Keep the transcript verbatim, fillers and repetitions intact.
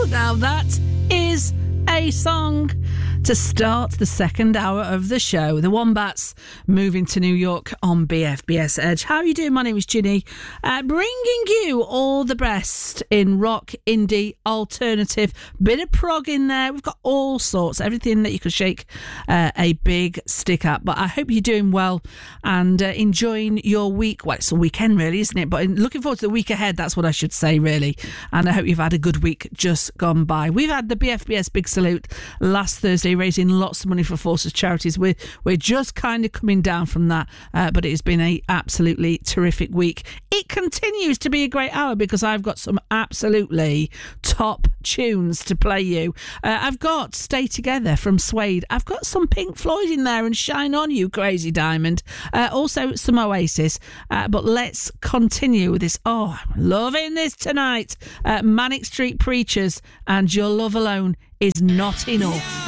now that is a song to start the second hour of the show. The Wombats moving to New York on B F B S Edge. How are you doing? My name is Ginny, uh, bringing you all the best in rock, indie, alternative, bit of prog in there. We've got all sorts, everything that you could shake uh, a big stick at. But I hope you're doing well and uh, enjoying your week. Well, it's a weekend really, isn't it? But looking forward to the week ahead, that's what I should say really. And I hope you've had a good week just gone by. We've had the B F B S Big Salute last Thursday, raising lots of money for Forces Charities. We're, we're just kind of coming down from that, uh, but it has been a absolutely terrific week. It continues to be a great hour because I've got some absolutely top tunes to play you. Uh, I've got Stay Together from Suede. I've got some Pink Floyd in there and Shine On You, Crazy Diamond. Uh, also some Oasis. Uh, but let's continue with this. Oh, I'm loving this tonight. Uh, Manic Street Preachers and Your Love Alone Is Not Enough.